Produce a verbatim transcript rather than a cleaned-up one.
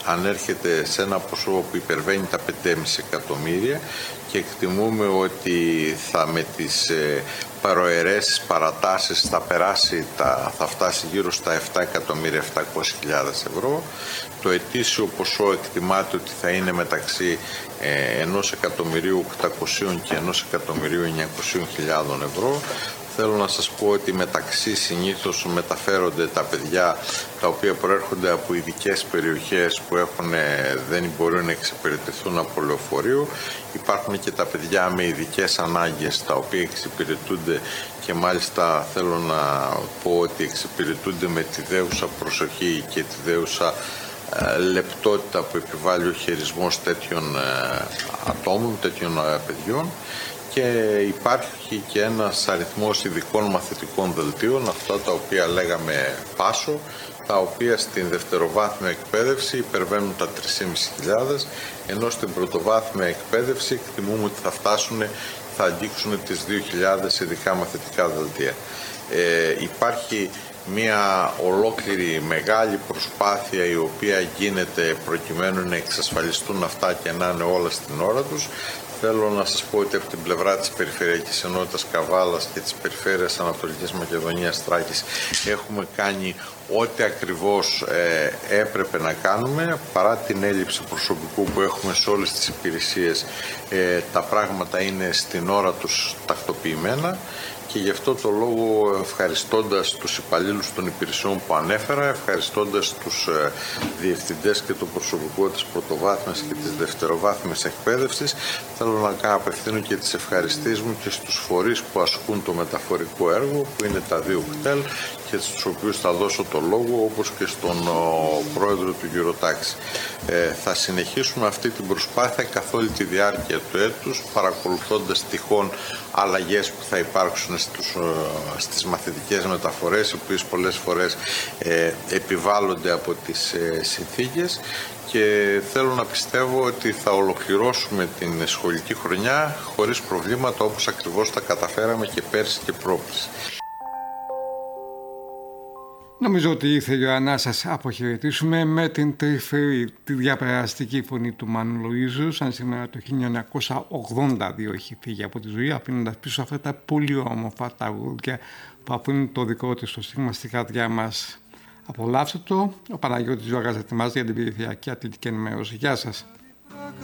ανέρχεται σε ένα ποσό που υπερβαίνει τα πέντε κόμμα πέντε εκατομμύρια και εκτιμούμε ότι θα με τις παροαιρέσεις παρατάσεις θα περάσει, τα, θα φτάσει γύρω στα επτά εκατομμύρια επτακόσιες χιλιάδες ευρώ. Το ετήσιο ποσό εκτιμάται ότι θα είναι μεταξύ ενός εκατομμυρίου οκτακοσίων και ενός εκατομμυρίου εννιακοσίων χιλιάδων ευρώ. Θέλω να σας πω ότι μεταξύ συνήθως μεταφέρονται τα παιδιά τα οποία προέρχονται από ειδικές περιοχές που έχουν, δεν μπορούν να εξυπηρετηθούν από λεωφορείο. Υπάρχουν και τα παιδιά με ειδικές ανάγκες τα οποία εξυπηρετούνται και μάλιστα θέλω να πω ότι εξυπηρετούνται με τη δέουσα προσοχή και τη δέουσα λεπτότητα που επιβάλλει ο χειρισμός τέτοιων ατόμων, τέτοιων παιδιών. Και υπάρχει και ένας αριθμός ειδικών μαθητικών δελτίων, αυτά τα οποία λέγαμε πάσο, τα οποία στην δευτεροβάθμια εκπαίδευση υπερβαίνουν τα τρεις χιλιάδες πεντακόσιες, ενώ στην πρωτοβάθμια εκπαίδευση εκτιμούμε ότι θα φτάσουν, θα αγγίξουν τις δύο χιλιάδες ειδικά μαθητικά δελτία. Ε, υπάρχει μια ολόκληρη μεγάλη προσπάθεια η οποία γίνεται προκειμένου να εξασφαλιστούν αυτά και να είναι όλα στην ώρα τους. Θέλω να σας πω ότι από την πλευρά της Περιφερειακής Ενότητας Καβάλας και της Περιφέρειας Ανατολικής Μακεδονίας Τράκης έχουμε κάνει ό,τι ακριβώς ε, έπρεπε να κάνουμε. Παρά την έλλειψη προσωπικού που έχουμε σε όλες τις υπηρεσίες, ε, τα πράγματα είναι στην ώρα τους τακτοποιημένα. Και γι' αυτό το λόγο, ευχαριστώντας τους υπαλλήλους των υπηρεσιών που ανέφερα, ευχαριστώντας τους ε, διευθυντές και το προσωπικό της πρωτοβάθμιας και της δευτεροβάθμιας εκπαίδευσης, θέλω να απευθύνω και τις ευχαριστίες μου και στους φορείς που ασκούν το μεταφορικό έργο, που είναι τα δύο κτέλ και στους οποίους θα δώσω το λόγο, όπως και στον ο, πρόεδρο του Eurotaxi. Ε, θα συνεχίσουμε αυτή την προσπάθεια καθ' όλη τη διάρκεια του έτους, παρακολουθώντας τυχόν αλλαγές που θα υπάρξουν στους, στις μαθητικές μεταφορές, οι οποίες πολλές φορές ε, επιβάλλονται από τις ε, συνθήκες, και θέλω να πιστεύω ότι θα ολοκληρώσουμε την σχολική χρονιά χωρίς προβλήματα, όπως ακριβώς τα καταφέραμε και πέρσι και πρόπερσι. Νομίζω ότι ήθελε να σας αποχαιρετήσουμε με την τρυφερή, τη διαπεραστική φωνή του Μάνου Λοΐζου, σαν σήμερα το χίλια εννιακόσια ογδόντα δύο έχει φύγει από τη ζωή, αφήνοντας πίσω αυτά τα πολύ όμορφα τραγούδια που αφήνουν το δικό της το στίγμα στη καρδιά μας. Απολαύστε το. Ο Παναγιώτης Ζώγας ετοιμάζει για την περιφερειακή αθλητική ενημέρωση. Γεια σας.